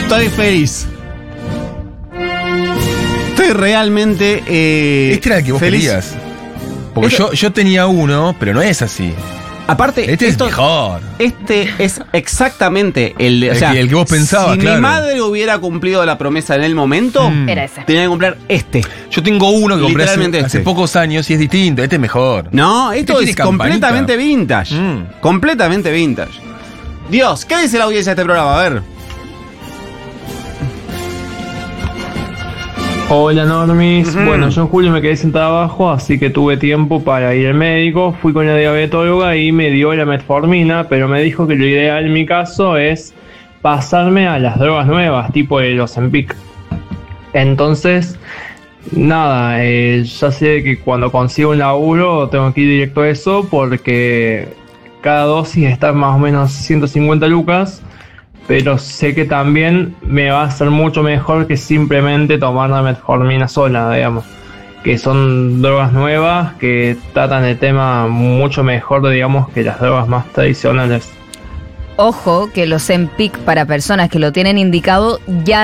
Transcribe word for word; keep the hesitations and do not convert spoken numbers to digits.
Estoy feliz. Estoy realmente eh, Este era el que vos feliz. querías. Porque Este- yo, yo tenía uno, pero no es así. Aparte, Este esto, es mejor. Este es exactamente el de. O El sea, que- el que vos pensabas, si claro. mi madre hubiera cumplido la promesa en el momento, Mm. Era ese. tenía que comprar este. Yo tengo uno que compré hace, Literalmente hace este. pocos años y es distinto. Este es mejor. No, esto tiene es campanita. completamente vintage. Mm. Completamente vintage. Dios, ¿qué dice la audiencia de este programa? A ver. Hola Normis, Ujú. bueno yo en julio me quedé sentado abajo, así que tuve tiempo para ir al médico, fui con la diabetóloga y me dio la metformina, pero me dijo que lo ideal en mi caso es pasarme a las drogas nuevas, tipo el Ozempic. Entonces, nada, eh, ya sé que cuando consigo un laburo tengo que ir directo a eso porque cada dosis está más o menos ciento cincuenta lucas. Pero sé que también me va a ser mucho mejor que simplemente tomar la metformina sola, digamos. Que son drogas nuevas que tratan el tema mucho mejor, digamos, que las drogas más tradicionales. Ojo que los Ozempic para personas que lo tienen indicado ya